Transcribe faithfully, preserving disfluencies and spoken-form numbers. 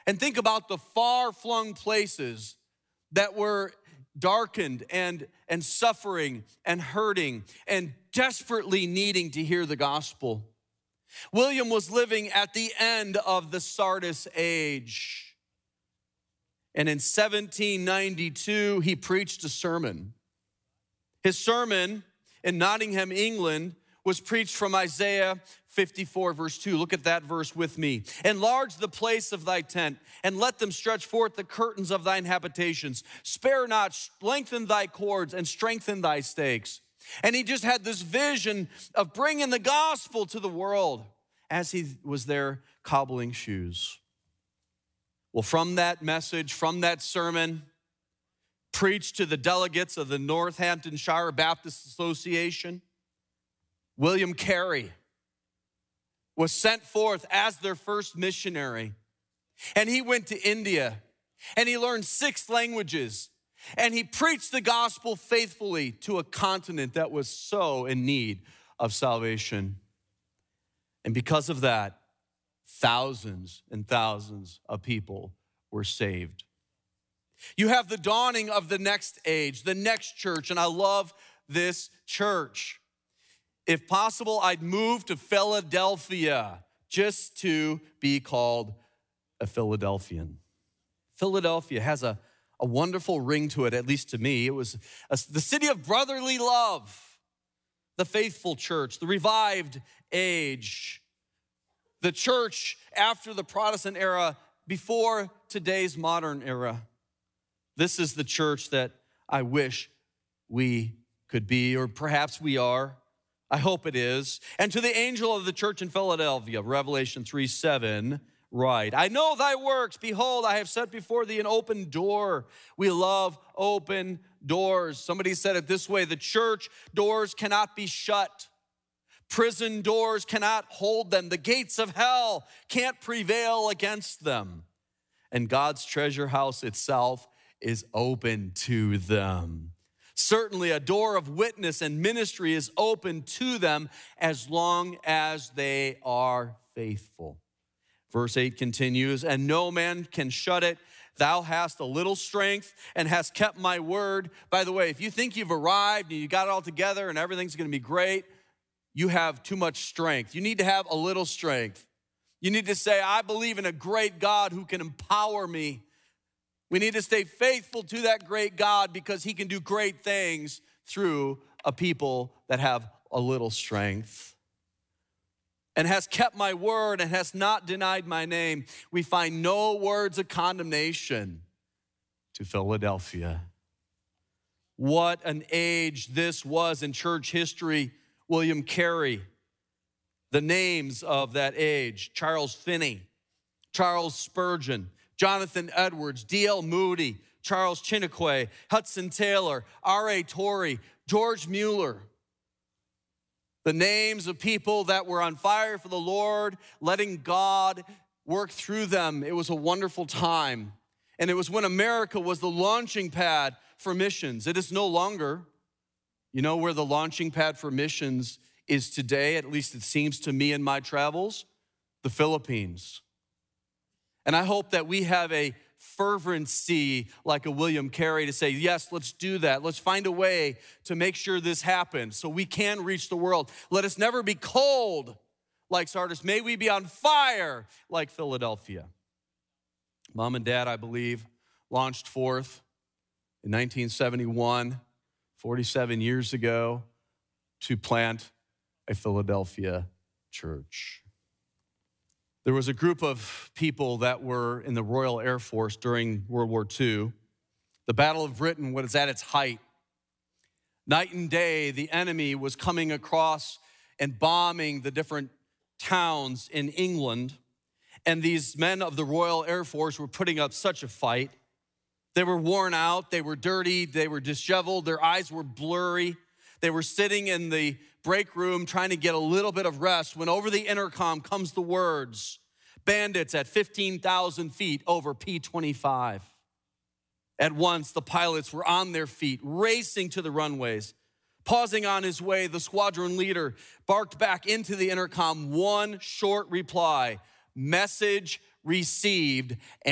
And think about the far-flung places that were darkened and, and suffering and hurting and desperately needing to hear the gospel. William was living at the end of the Sardis age. And in seventeen ninety-two, he preached a sermon. His sermon in Nottingham, England, was preached from Isaiah fifty-four, verse two. Look at that verse with me. Enlarge the place of thy tent, and let them stretch forth the curtains of thine habitations. Spare not, lengthen thy cords, and strengthen thy stakes. And he just had this vision of bringing the gospel to the world as he was there cobbling shoes. Well, from that message, from that sermon, preached to the delegates of the Northamptonshire Baptist Association, William Carey was sent forth as their first missionary. And he went to India, and he learned six languages, and he preached the gospel faithfully to a continent that was so in need of salvation. And because of that, thousands and thousands of people were saved. You have the dawning of the next age, the next church, and I love this church. If possible, I'd move to Philadelphia just to be called a Philadelphian. Philadelphia has a, a wonderful ring to it, at least to me. It was a, the city of brotherly love, the faithful church, the revived age, the church after the Protestant era, before today's modern era. This is the church that I wish we could be, or perhaps we are. I hope it is. And to the angel of the church in Philadelphia, Revelation three seven, write, I know thy works. Behold, I have set before thee an open door. We love open doors. Somebody said it this way, the church doors cannot be shut. Prison doors cannot hold them. The gates of hell can't prevail against them. And God's treasure house itself is open to them. Certainly a door of witness and ministry is open to them as long as they are faithful. Verse eight continues, and no man can shut it. Thou hast a little strength and hast kept my word. By the way, if you think you've arrived and you got it all together and everything's gonna be great, you have too much strength. You need to have a little strength. You need to say, I believe in a great God who can empower me. We need to stay faithful to that great God because he can do great things through a people that have a little strength. And has kept my word and has not denied my name. We find no words of condemnation to Philadelphia. What an age this was in church history. William Carey, the names of that age, Charles Finney, Charles Spurgeon, Jonathan Edwards, D L Moody, Charles Chiniquy, Hudson Taylor, R A Torrey, George Mueller. The names of people that were on fire for the Lord, letting God work through them. It was a wonderful time. And it was when America was the launching pad for missions. It is no longer. You know where the launching pad for missions is today, at least it seems to me in my travels? The Philippines. And I hope that we have a fervency like a William Carey to say, yes, let's do that. Let's find a way to make sure this happens so we can reach the world. Let us never be cold like Sardis. May we be on fire like Philadelphia. Mom and Dad, I believe, launched forth in nineteen seventy-one, forty-seven years ago, to plant a Philadelphia church. There was a group of people that were in the Royal Air Force during World War Two. The Battle of Britain was at its height. Night and day, the enemy was coming across and bombing the different towns in England. And these men of the Royal Air Force were putting up such a fight. They were worn out, they were dirty, they were disheveled, their eyes were blurry. They were sitting in the break room trying to get a little bit of rest when over the intercom comes the words, bandits at fifteen thousand feet over P twenty-five. At once, the pilots were on their feet, racing to the runways. Pausing on his way, the squadron leader barked back into the intercom one short reply, message received.